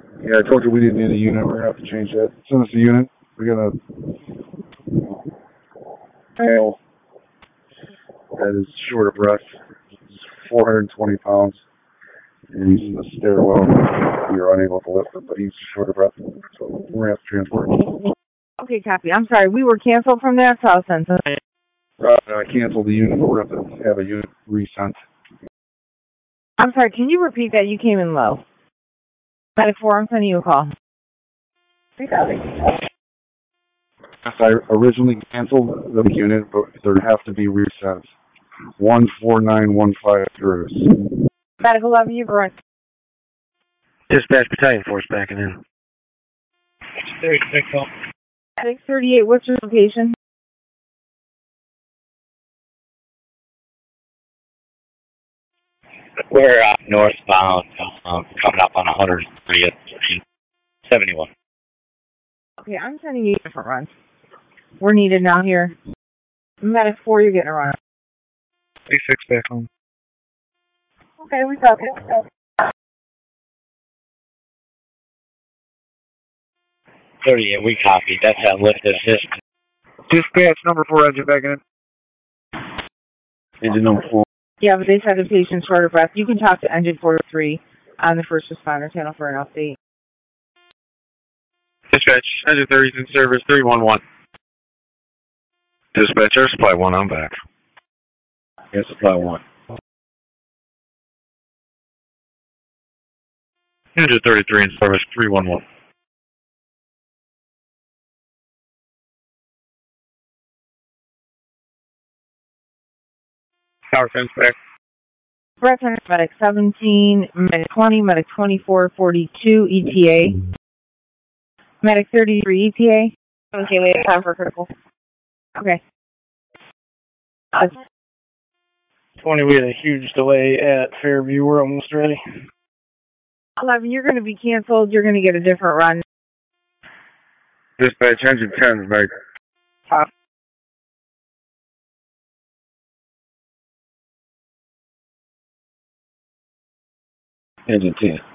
Yeah, I told you we didn't need a unit. We're going to have to change that. Send us a unit. We got a male that is short of breath. He's 420 pounds. And he's in the stairwell. We are unable to lift him, but he's short of breath. So we're going to have to transport him. Okay, copy. I'm sorry. We were canceled from that, so I'll send some. I canceled the unit, but we're going to have a unit resent. I'm sorry. Can you repeat that? You came in low. Medic 4, I'm sending you a call. I originally canceled the unit, but there have to be resent. 14915 through. Medic 11, you've run. Dispatch Battalion Force backing in. 36 call. Medic 38, what's your location? We're northbound, coming up on 130th, 71. Okay, I'm sending you a different run. We're needed now here. Medic 4, you're getting a run. 36 back home. Okay, we got it. 38, we copy. That's lifted assist. Dispatch number 4, engine backing in. Engine number 4. Yeah, but they said the patient's short of breath. You can talk to engine 43 on the first responder channel for an update. Dispatch, engine 30 is in service, 311. Dispatch, Air Supply 1, I'm back. Air Supply 1. Engine 33 in service, 311. Power fence back. Breath center, medic 17, medic 20, medic 24, 42, ETA. Medic 33, ETA. Okay, wait, time for critical. Okay. 20, we had a huge delay at Fairview. We're almost ready. 11, you're going to be canceled. You're going to get a different run. Dispatch, engine 10 is back. Engine 10.